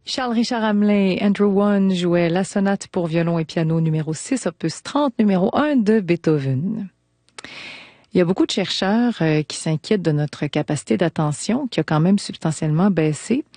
Charles Richard Hamelin, Andrew One jouait la sonate pour violon et piano numéro 6, opus 30, numéro 1 de Beethoven. Il y a beaucoup de chercheurs qui s'inquiètent de notre capacité d'attention, qui a quand même substantiellement baissé.